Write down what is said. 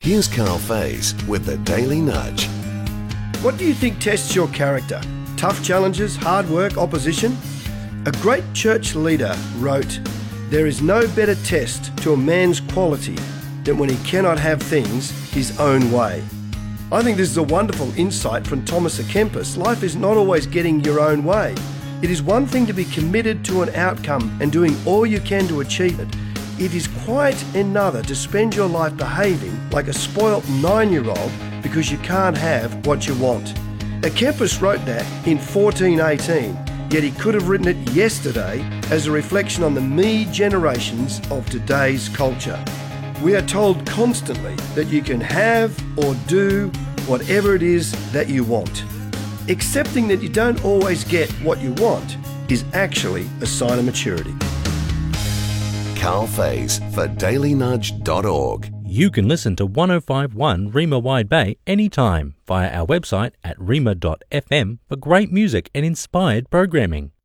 Here's Carl Faze with the Daily Nudge. What do you think tests your character? Tough challenges, hard work, opposition? A great church leader wrote, "There is no better test to a man's quality than when he cannot have things his own way." I think this is a wonderful insight from Thomas à Kempis. Life is not always getting your own way. It is one thing to be committed to an outcome and doing all you can to achieve it. It is quite another to spend your life behaving like a spoilt 9-year-old because you can't have what you want. À Kempis wrote that in 1418, yet he could have written it yesterday as a reflection on the me generations of today's culture. We are told constantly that you can have or do whatever it is that you want. Accepting that you don't always get what you want is actually a sign of maturity. Carl Faze for dailynudge.org. You can listen to 105.1 Rima Wide Bay anytime via our website at rima.fm for great music and inspired programming.